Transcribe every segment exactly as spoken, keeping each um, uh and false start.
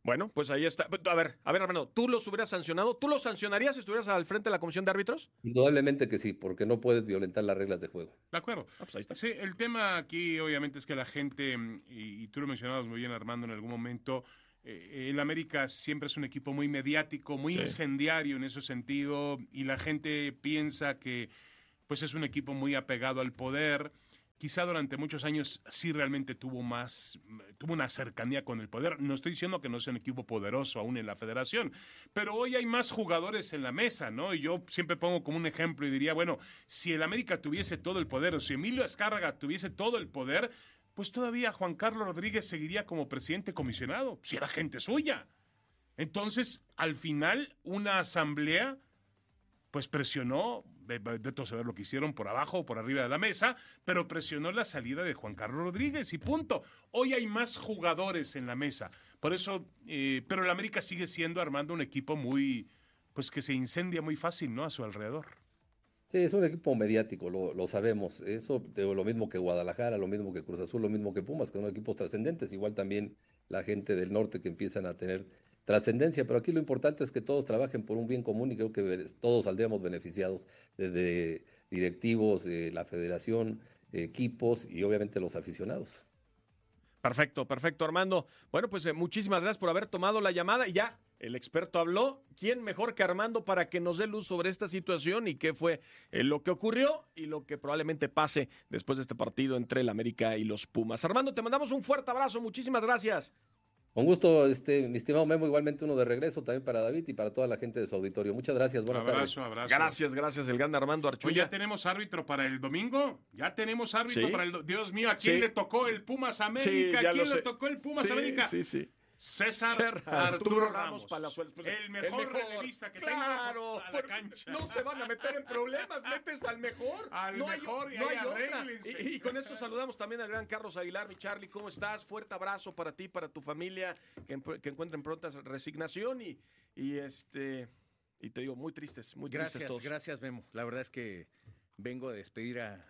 Bueno, pues ahí está. A ver, a ver, hermano, ¿tú los hubieras sancionado? ¿Tú los sancionarías si estuvieras al frente de la comisión de árbitros? Indudablemente que sí, porque no puedes violentar las reglas de juego. De acuerdo. Ah, pues ahí está. Sí, el tema aquí obviamente es que la gente, y, y tú lo mencionabas muy bien, Armando, en algún momento, eh, el América siempre es un equipo muy mediático, muy Sí. incendiario en ese sentido, y la gente piensa que pues es un equipo muy apegado al poder. Quizá durante muchos años sí realmente tuvo más, tuvo una cercanía con el poder. No estoy diciendo que no sea un equipo poderoso aún en la federación, pero hoy hay más jugadores en la mesa, ¿no? Y yo siempre pongo como un ejemplo y diría, bueno, si el América tuviese todo el poder, o si Emilio Azcárraga tuviese todo el poder, pues todavía Juan Carlos Rodríguez seguiría como presidente comisionado, si era gente suya. Entonces, al final, una asamblea pues presionó, de, de todo saber lo que hicieron por abajo o por arriba de la mesa, pero presionó la salida de Juan Carlos Rodríguez y punto. Hoy hay más jugadores en la mesa, por eso, eh, pero el América sigue siendo, Armando, un equipo muy, pues que se incendia muy fácil, ¿no? A su alrededor. Sí, es un equipo mediático, lo, lo sabemos. Eso, digo, lo mismo que Guadalajara, lo mismo que Cruz Azul, lo mismo que Pumas, que son equipos trascendentes. Igual también la gente del norte que empiezan a tener trascendencia. Pero aquí lo importante es que todos trabajen por un bien común y creo que be- todos saldríamos beneficiados, desde directivos, eh, la federación, equipos y obviamente los aficionados. Perfecto, perfecto, Armando. Bueno, pues eh, muchísimas gracias por haber tomado la llamada y ya, el experto habló. ¿Quién mejor que Armando para que nos dé luz sobre esta situación y qué fue eh, lo que ocurrió y lo que probablemente pase después de este partido entre el América y los Pumas? Armando, te mandamos un fuerte abrazo, muchísimas gracias. Con gusto, este, mi estimado Memo, igualmente uno de regreso también para David y para toda la gente de su auditorio. Muchas gracias, buenas Abrazo, tardes. abrazo. Gracias, gracias, el gran Armando Oye, Archulla. ¿ya tenemos árbitro para el domingo? ¿Ya tenemos árbitro Sí. para el do- Dios mío, ¿a quién Sí. le tocó el Pumas Sí, América? ya ¿A quién lo le sé. tocó el Pumas Sí, América? Sí, sí. César Ser Arturo Ramos, Palazuelos. Pues, el mejor relevista que claro, tenga a la por- cancha. No se van a meter en problemas, metes al mejor. Al no hay- mejor y no ahí hay otra. arréglense. Y, y con eso saludamos también al gran Carlos Aguilar, mi Charlie, ¿cómo estás? Fuerte abrazo para ti, para tu familia, que, que encuentren pronta resignación y, y este y te digo, muy tristes, muy tristes Gracias, todos. gracias, Memo. La verdad es que vengo a despedir a,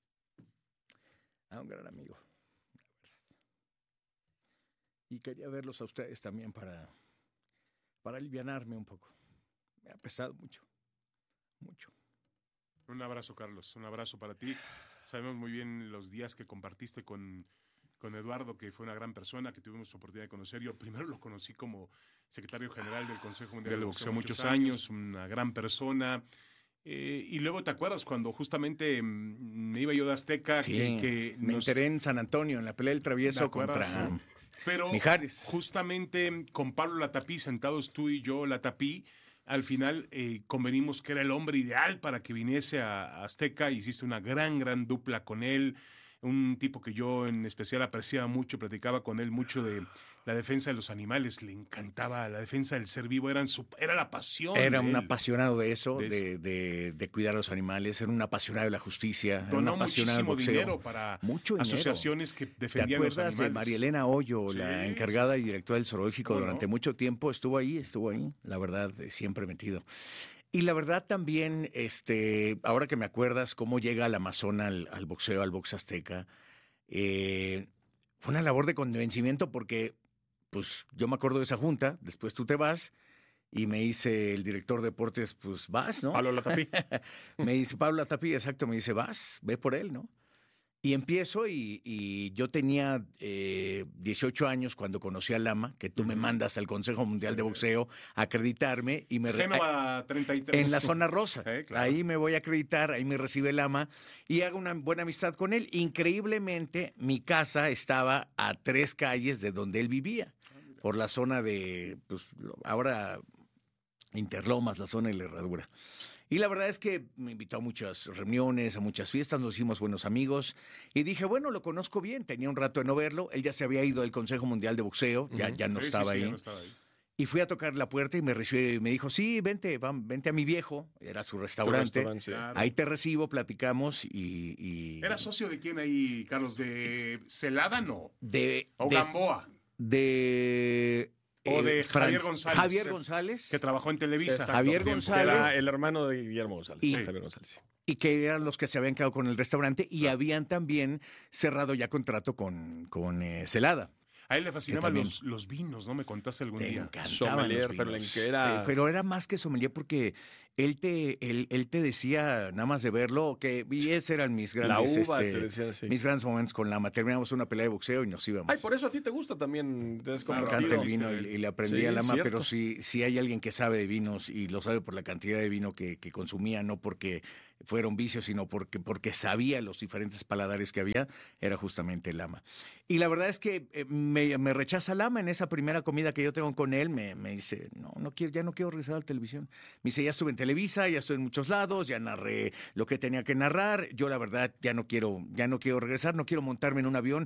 a un gran amigo. Y quería verlos a ustedes también para, para alivianarme un poco. Me ha pesado mucho, mucho. Un abrazo, Carlos, un abrazo para ti. Sabemos muy bien los días que compartiste con, con Eduardo, que fue una gran persona, que tuvimos oportunidad de conocer. Yo primero lo conocí como secretario general del Consejo Mundial de Boxeo muchos años, una gran persona. Eh, y luego te acuerdas cuando justamente mm, me iba yo de Azteca, Sí, que, que me nos- enteré en San Antonio, en la pelea del ¿te travieso acuerdas? contra Pero Mijares. justamente con Pablo Latapí, sentados tú y yo, Latapí, al final eh, convenimos que era el hombre ideal para que viniese a, a Azteca. Hiciste una gran, gran dupla con él. Un tipo que yo en especial apreciaba mucho, platicaba con él mucho de la defensa de los animales. Le encantaba la defensa del ser vivo, eran su, era la pasión. Era de un él. apasionado de eso, De de, de- de cuidar a los animales, era un apasionado de la justicia, era un Donó apasionado del muchísimo boxeo. dinero para Mucho dinero. asociaciones que ¿Te defendían los acuerdas de animales. María Elena Hoyo, Sí, la encargada y directora del zoológico ¿Cómo durante no? mucho tiempo? Estuvo ahí, estuvo ahí, la verdad, eh, siempre metido. Y la verdad también, este, ahora que me acuerdas cómo llega al Amazon al, al boxeo, al box azteca, eh, fue una labor de convencimiento porque, pues, yo me acuerdo de esa junta, después tú te vas y me dice el director de deportes, pues, vas, ¿no? Pablo Latapí. Me dice Pablo Latapí, exacto, me dice, vas, ve por él, ¿no? Y empiezo y, y yo tenía eh, dieciocho años cuando conocí a Lama, que tú me Ujú. mandas al Consejo Mundial de Boxeo a acreditarme y me... re- Génova treinta y tres. en la zona rosa. Eh, claro. Ahí me voy a acreditar, ahí me recibe Lama y hago una buena amistad con él. Increíblemente, mi casa estaba a tres calles de donde él vivía, por la zona de, pues ahora Interlomas, la zona de la Herradura. Y la verdad es que me invitó a muchas reuniones, a muchas fiestas, nos hicimos buenos amigos. Y dije, bueno, lo conozco bien, tenía un rato de no verlo. Él ya se había ido del Consejo Mundial de Boxeo, ya, Ujú. ya no Sí, sí, estaba sí, ya ahí. no estaba ahí. Y fui a tocar la puerta y me recibió y me dijo, sí, vente, vam- vente a mi viejo, era su restaurante. Restaurante, sí. Claro. Ahí te recibo, platicamos y... y- ¿Era socio de quién ahí, Carlos? ¿De Celada, no? de, ¿O de, Gamboa? de, O de Fran- Javier González. Javier González. Que trabajó en Televisa. Exacto. Javier Tiempo. González. Que era el hermano de Guillermo González. Y- Sí, Javier González. Sí. Y que eran los que se habían quedado con el restaurante y habían también cerrado ya contrato con, con eh, Celada. A él le fascinaban los, los vinos, ¿no? Me contaste algún Le día. encantaban Sommelier, los pero vinos. en que era- Eh, pero era más que sommelier porque él te, él, él te decía, nada más de verlo, que y esos eran mis La grandes, uva, este, te decían así. mis grandes momentos con Lama. Terminamos una pelea de boxeo y nos íbamos. Ay, por eso a ti te gusta también, te has Me compartido. encanta el vino y, y le aprendí Sí, a Lama, cierto. pero si, si hay alguien que sabe de vinos y lo sabe por la cantidad de vino que, que consumía, no porque fueron vicios, sino porque, porque sabía los diferentes paladares que había, era justamente Lama. Y la verdad es que eh, me, me rechaza Lama en esa primera comida que yo tengo con él, me, me dice, no, no quiero, ya no quiero regresar a la televisión. Me dice, ya estuve en Televisa, ya estuve en muchos lados, ya narré lo que tenía que narrar, yo la verdad ya no quiero, ya no quiero regresar, no quiero montarme en un avión